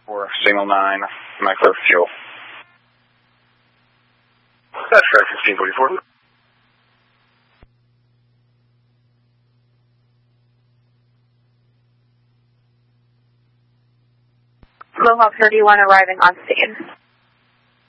for signal 9, micro fuel. That's correct, 1544. Mohawk 31 arriving on scene.